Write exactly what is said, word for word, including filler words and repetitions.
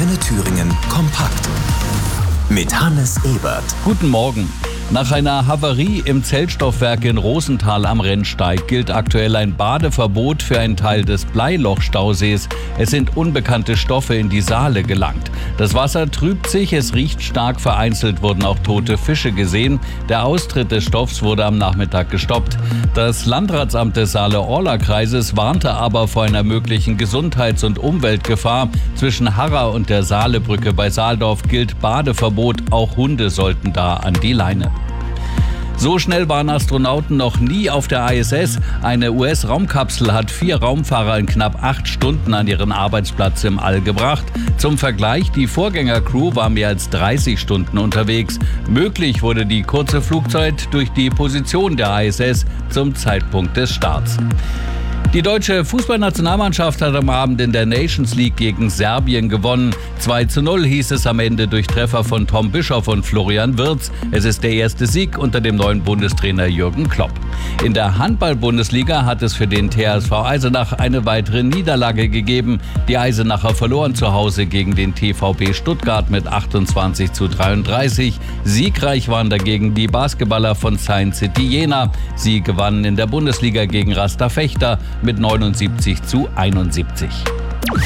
Antenne Thüringen kompakt. Mit Hannes Ebert. Guten Morgen. Nach einer Havarie im Zellstoffwerk in Rosenthal am Rennsteig gilt aktuell ein Badeverbot für einen Teil des Bleiloch-Stausees. Es sind unbekannte Stoffe in die Saale gelangt. Das Wasser trübt sich, es riecht stark, vereinzelt wurden auch tote Fische gesehen. Der Austritt des Stoffs wurde am Nachmittag gestoppt. Das Landratsamt des Saale-Orla-Kreises warnte aber vor einer möglichen Gesundheits- und Umweltgefahr. Zwischen Harra und der Saalebrücke bei Saaldorf gilt Badeverbot. Auch Hunde sollten da an die Leine. So schnell waren Astronauten noch nie auf der I S S. Eine U S-Raumkapsel hat vier Raumfahrer in knapp acht Stunden an ihren Arbeitsplatz im All gebracht. Zum Vergleich, die Vorgängercrew war mehr als dreißig Stunden unterwegs. Möglich wurde die kurze Flugzeit durch die Position der I S S zum Zeitpunkt des Starts. Die deutsche Fußballnationalmannschaft hat am Abend in der Nations League gegen Serbien gewonnen. zwei zu null hieß es am Ende durch Treffer von Tom Bischoff und Florian Wirtz. Es ist der erste Sieg unter dem neuen Bundestrainer Jürgen Klopp. In der Handball-Bundesliga hat es für den T S V Eisenach eine weitere Niederlage gegeben. Die Eisenacher verloren zu Hause gegen den T V B Stuttgart mit achtundzwanzig zu dreiunddreißig. Siegreich waren dagegen die Basketballer von Science City Jena. Sie gewannen in der Bundesliga gegen Rasta Fechter mit neunundsiebzig zu einundsiebzig.